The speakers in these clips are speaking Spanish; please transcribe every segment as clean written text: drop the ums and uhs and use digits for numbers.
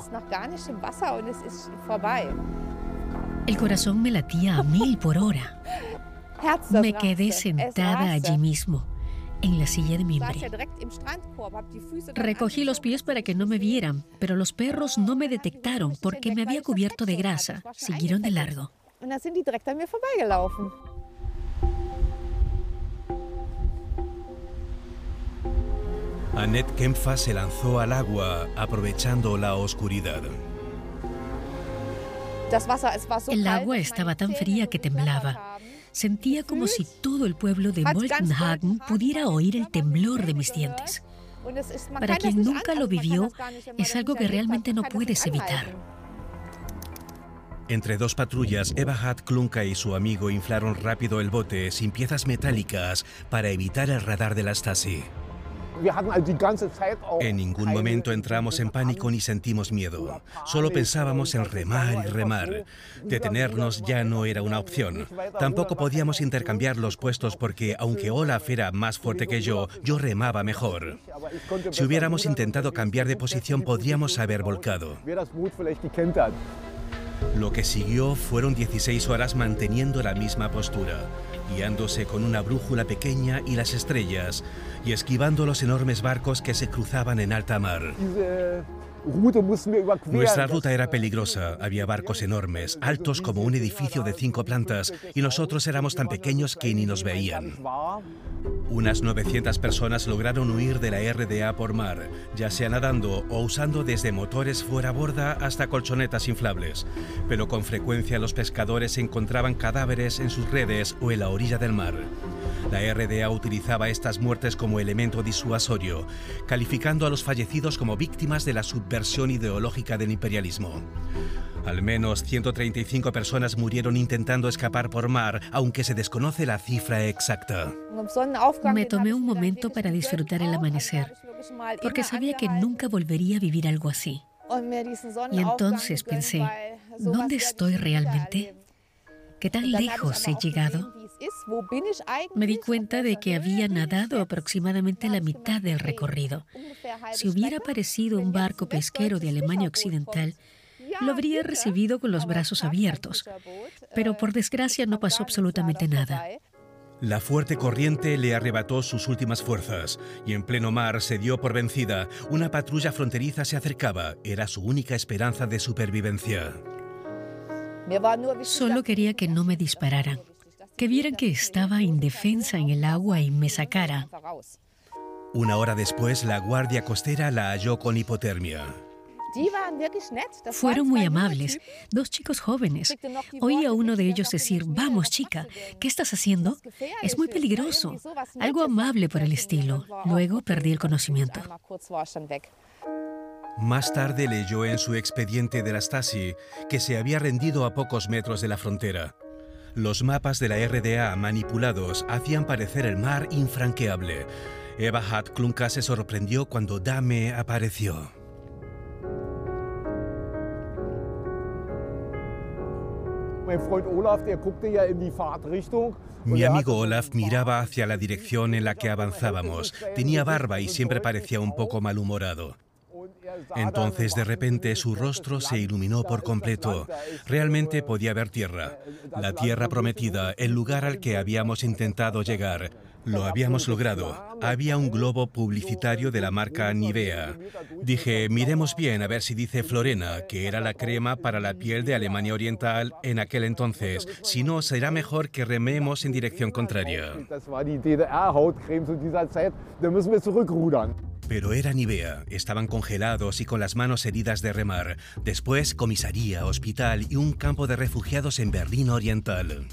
El corazón me latía a 1000 por hora. Me quedé sentada allí mismo, en la silla de mimbre. Recogí los pies para que no me vieran, pero los perros no me detectaron porque me había cubierto de grasa. Siguieron de largo. Annette Kempfer se lanzó al agua, aprovechando la oscuridad. El agua estaba tan fría que temblaba. Sentía como si todo el pueblo de Moltenhagen pudiera oír el temblor de mis dientes. Para quien nunca lo vivió, es algo que realmente no puedes evitar. Entre dos patrullas, Eberhard Klunka y su amigo inflaron rápido el bote sin piezas metálicas para evitar el radar de la Stasi. En ningún momento entramos en pánico ni sentimos miedo. Solo pensábamos en remar y remar. Detenernos ya no era una opción. Tampoco podíamos intercambiar los puestos porque, aunque Olaf era más fuerte que yo remaba mejor. Si hubiéramos intentado cambiar de posición, podríamos haber volcado. Lo que siguió fueron 16 horas manteniendo la misma postura, guiándose con una brújula pequeña y las estrellas, y esquivando los enormes barcos que se cruzaban en alta mar. Nuestra ruta era peligrosa. Había barcos enormes, altos como un edificio de 5 plantas, y nosotros éramos tan pequeños que ni nos veían. Unas 900 personas lograron huir de la RDA por mar, ya sea nadando o usando desde motores fuera borda hasta colchonetas inflables. Pero con frecuencia los pescadores encontraban cadáveres en sus redes o en la orilla del mar. La RDA utilizaba estas muertes como elemento disuasorio, calificando a los fallecidos como víctimas de la subversión ideológica del imperialismo. Al menos 135 personas murieron intentando escapar por mar, aunque se desconoce la cifra exacta. Me tomé un momento para disfrutar el amanecer, porque sabía que nunca volvería a vivir algo así. Y entonces pensé, ¿dónde estoy realmente? ¿Qué tan lejos he llegado? Me di cuenta de que había nadado aproximadamente la mitad del recorrido. Si hubiera aparecido un barco pesquero de Alemania Occidental, lo habría recibido con los brazos abiertos. Pero por desgracia no pasó absolutamente nada. La fuerte corriente le arrebató sus últimas fuerzas y en pleno mar se dio por vencida. Una patrulla fronteriza se acercaba. Era su única esperanza de supervivencia. Solo quería que no me dispararan, que vieran que estaba indefensa en el agua y me sacaran. Una hora después, la guardia costera la halló con hipotermia. Fueron muy amables, 2 chicos jóvenes. Oí a uno de ellos decir, «Vamos, chica, ¿qué estás haciendo? Es muy peligroso». Algo amable por el estilo. Luego perdí el conocimiento. Más tarde leyó en su expediente de la Stasi que se había rendido a pocos metros de la frontera. Los mapas de la RDA manipulados hacían parecer el mar infranqueable. Eberhard Klunka se sorprendió cuando Dahme apareció. Mi amigo Olaf miraba hacia la dirección en la que avanzábamos. Tenía barba y siempre parecía un poco malhumorado. Entonces, de repente, su rostro se iluminó por completo. Realmente podía ver tierra. La tierra prometida, el lugar al que habíamos intentado llegar. Lo habíamos logrado. Había un globo publicitario de la marca Nivea. Dije, miremos bien a ver si dice Florena, que era la crema para la piel de Alemania Oriental en aquel entonces. Si no, será mejor que rememos en dirección contraria. Pero era Nivea. Estaban congelados y con las manos heridas de remar. Después, comisaría, hospital y un campo de refugiados en Berlín Oriental.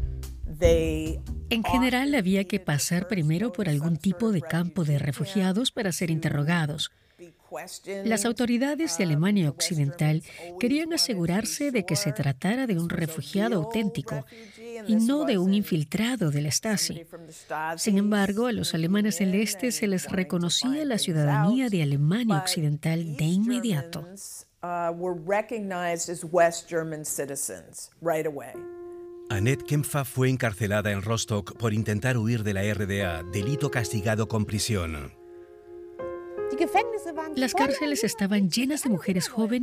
En general, había que pasar primero por algún tipo de campo de refugiados para ser interrogados. Las autoridades de Alemania Occidental querían asegurarse de que se tratara de un refugiado auténtico y no de un infiltrado de la Stasi. Sin embargo, a los alemanes del Este se les reconocía la ciudadanía de Alemania Occidental de inmediato. Annette Kempfer fue encarcelada en Rostock por intentar huir de la RDA, delito castigado con prisión. Las cárceles estaban llenas de mujeres jóvenes